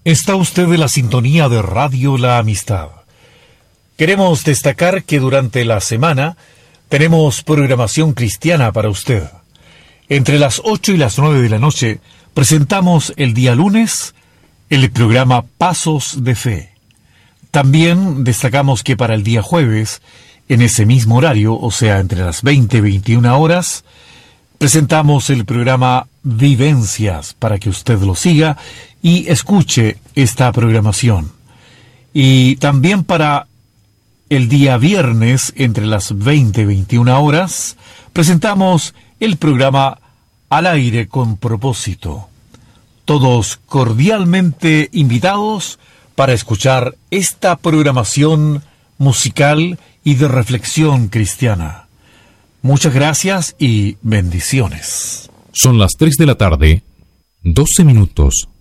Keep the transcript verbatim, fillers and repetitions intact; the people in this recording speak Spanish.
Está usted en la sintonía de Radio La Amistad. Queremos destacar que durante la semana tenemos programación cristiana para usted. Entre las ocho y las nueve de la noche presentamos el día lunes el programa Pasos de Fe. También destacamos que para el día jueves, en ese mismo horario, o sea, entre las veinte y veintiuna horas, presentamos el programa Vivencias para que usted lo siga y escuche esta programación. Y también para el día viernes, entre las veinte y veintiuna horas, presentamos el programa Al Aire con Propósito. Todos cordialmente invitados para escuchar esta programación musical y de reflexión cristiana. Muchas gracias y bendiciones. Son las tres de la tarde, doce minutos.